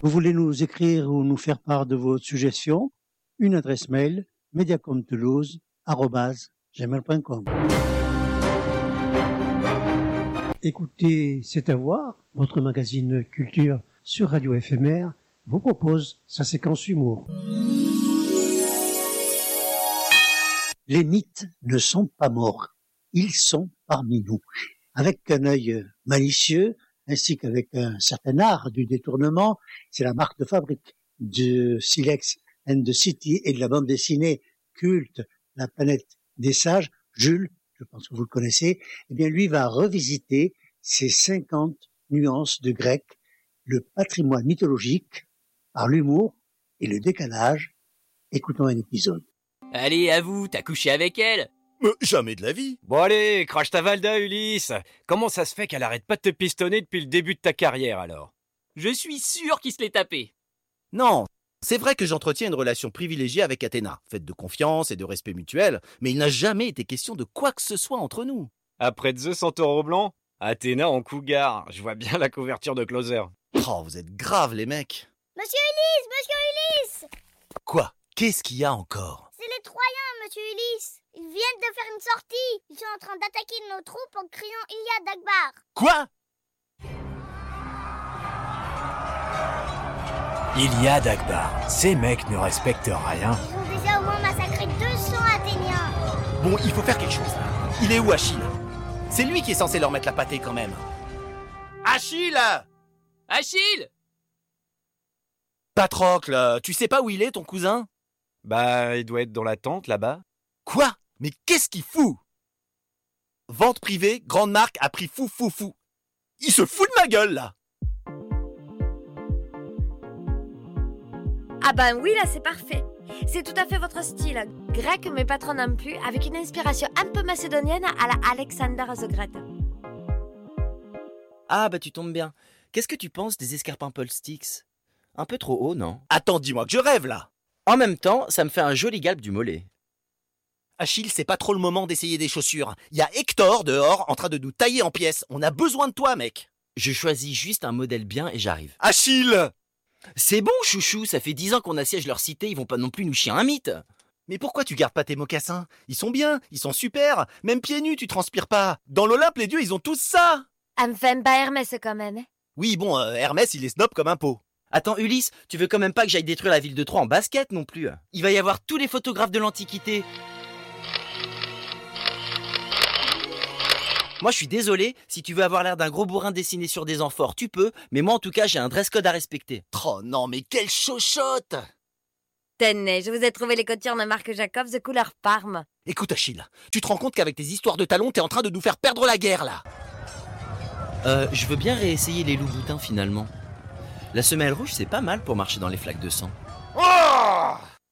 Vous voulez nous écrire ou nous faire part de vos suggestions? Une adresse mail mediacomtoulouse@gmail.com. Écoutez, c'est à voir. Votre magazine Culture sur Radio FMR vous propose sa séquence humour. Les mythes ne sont pas morts. Ils sont parmi nous. Avec un œil malicieux, ainsi qu'avec un certain art du détournement, c'est la marque de fabrique de Silex and the City et de la bande dessinée culte La planète des sages. Jules, je pense que vous le connaissez, eh bien lui va revisiter ces 50 nuances de grec, le patrimoine mythologique, par l'humour et le décalage. Écoutons un épisode. Allez, avoue, t'as couché avec elle? Jamais de la vie. Bon allez, crache ta Valda, Ulysse. Comment ça se fait qu'elle arrête pas de te pistonner depuis le début de ta carrière, alors? Je suis sûr qu'il se l'est tapé. Non, c'est vrai que j'entretiens une relation privilégiée avec Athéna, faite de confiance et de respect mutuel, mais il n'a jamais été question de quoi que ce soit entre nous. Après Zeus en taureau blanc, Athéna en cougar. Je vois bien la couverture de Closer. Oh, vous êtes graves les mecs. Monsieur Ulysse! Quoi? Qu'est-ce qu'il y a encore? C'est les Troyens, monsieur Ulysse. Ils viennent de faire une sortie. Ils sont en train d'attaquer nos troupes en criant Iliad Akbar. Quoi? Iliad Akbar. Ces mecs ne respectent rien. Ils ont déjà au moins massacré 200 Athéniens. Bon, il faut faire quelque chose là. Il est où Achille? C'est lui qui est censé leur mettre la pâtée quand même. Achille! Achille! Patrocle, tu sais pas où il est ton cousin? Bah, il doit être dans la tente là-bas. Quoi? Mais qu'est-ce qu'il fout? Vente privée, grande marque, à prix fou. Il se fout de ma gueule là. Ah ben oui, là c'est parfait. C'est tout à fait votre style. Grec mais pas trop non plus, avec une inspiration un peu macédonienne à la Alexander the Great. Ah bah tu tombes bien. Qu'est-ce que tu penses des escarpins Paul Sticks? Un peu trop haut, non? Attends, dis-moi que je rêve là. En même temps, ça me fait un joli galbe du mollet. Achille, c'est pas trop le moment d'essayer des chaussures. Il y a Hector dehors en train de nous tailler en pièces. On a besoin de toi, mec. Je choisis juste un modèle bien et j'arrive. Achille! C'est bon, chouchou, ça fait 10 ans qu'on assiège leur cité, ils vont pas non plus nous chier un mythe. Mais pourquoi tu gardes pas tes mocassins? Ils sont bien, ils sont super. Même pieds nus, tu transpires pas. Dans l'Olympe, les dieux, ils ont tous ça. Enfin, pas Hermès quand même. Oui, bon, Hermès, il est snob comme un pot. Attends, Ulysse, tu veux quand même pas que j'aille détruire la ville de Troie en basket non plus? Il va y avoir tous les photographes de l'Antiquité. Moi, je suis désolé, si tu veux avoir l'air d'un gros bourrin dessiné sur des amphores, tu peux, mais moi, en tout cas, j'ai un dress code à respecter. Oh non, mais quelle chochotte! Tenez, je vous ai trouvé les coutures de Marc Jacobs de couleur Parme. Écoute, Achille, tu te rends compte qu'avec tes histoires de talons, t'es en train de nous faire perdre la guerre, là? Je veux bien réessayer les loups-boutins, finalement. La semelle rouge, c'est pas mal pour marcher dans les flaques de sang. Oh!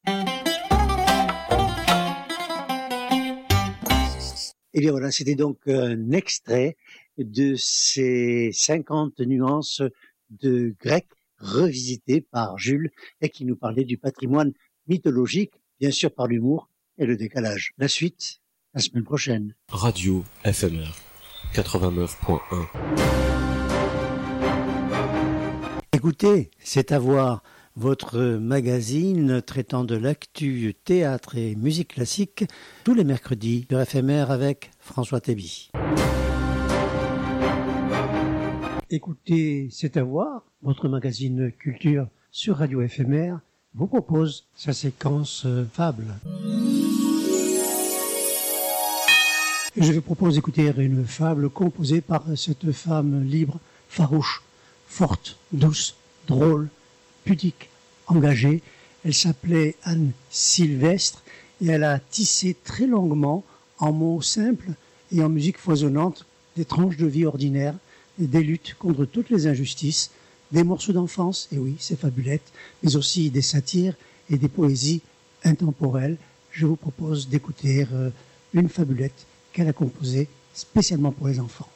Et bien voilà, c'était donc un extrait de ces 50 nuances de grec revisitées par Jules et qui nous parlait du patrimoine mythologique, bien sûr par l'humour et le décalage. La suite, la semaine prochaine. Radio FMR 89.1. Écoutez, c'est à voir, votre magazine traitant de l'actu théâtre et musique classique tous les mercredis de FMR avec François Théby. Écoutez, c'est à voir, votre magazine culture sur Radio FMR vous propose sa séquence fable. Je vous propose d'écouter une fable composée par cette femme libre, farouche, forte, douce, drôle, pudique, engagée. Elle s'appelait Anne Sylvestre et elle a tissé très longuement, en mots simples et en musique foisonnante, des tranches de vie ordinaire et des luttes contre toutes les injustices, des morceaux d'enfance, et oui, c'est fabulette, mais aussi des satires et des poésies intemporelles. Je vous propose d'écouter une fabulette qu'elle a composée spécialement pour les enfants.